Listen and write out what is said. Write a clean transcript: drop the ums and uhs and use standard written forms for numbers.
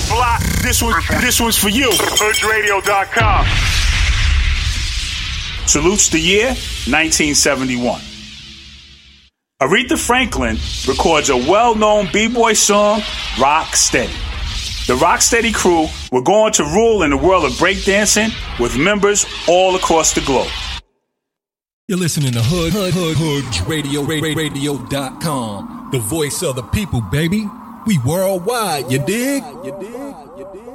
the block, this one's for you. HoodRadio.com. Salutes the year 1971. Aretha Franklin records a well-known b-boy song, Rock Steady. The Rock Steady crew were going to rule in the world of breakdancing with members all across the globe. You're listening to HoodRadio.com. The voice of the people, baby. We worldwide, you dig?